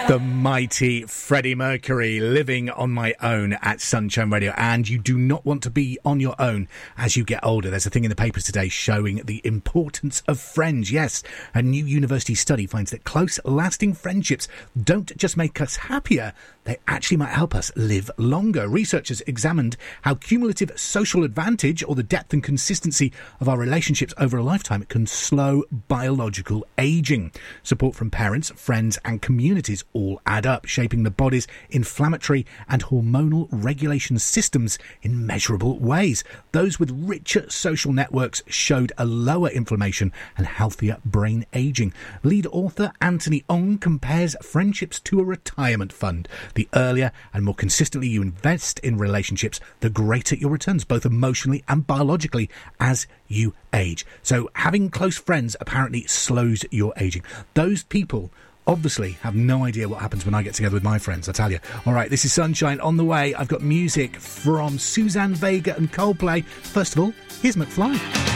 The mighty Freddie Mercury, Living on My Own at Sunshine Radio. And you do not want to be on your own as you get older. There's a thing in the papers today showing the importance of friends. Yes, a new university study finds that close, lasting friendships don't just make us happier, they actually might help us live longer. Researchers examined how cumulative social advantage, or the depth and consistency of our relationships over a lifetime, can slow biological aging. Support from parents, friends and communities all add up, shaping the body's inflammatory and hormonal regulation systems in measurable ways. Those with richer social networks showed a lower inflammation and healthier brain aging. Lead author Anthony Ong compares friendships to a retirement fund. The earlier and more consistently you invest in relationships, the greater your returns, both emotionally and biologically, as you age. So having close friends apparently slows your aging. Those people obviously have no idea what happens when I get together with my friends, I tell you. All right, this is Sunshine on the way. I've got music from Suzanne Vega and Coldplay. First of all, here's McFly.